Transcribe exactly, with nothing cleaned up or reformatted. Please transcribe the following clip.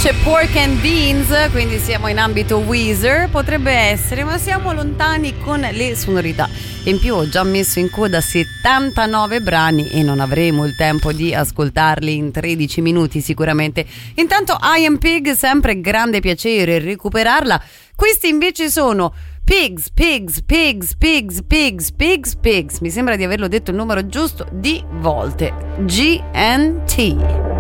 dice Pork and Beans, quindi siamo in ambito Weezer, potrebbe essere, ma siamo lontani con le sonorità. In più ho già messo in coda settantanove brani e non avremo il tempo di ascoltarli in tredici minuti sicuramente. Intanto I Am Pig, sempre grande piacere recuperarla. Questi invece sono Pigs, Pigs, Pigs, Pigs, Pigs, Pigs, Pigs. Mi sembra di averlo detto il numero giusto di volte. G N T.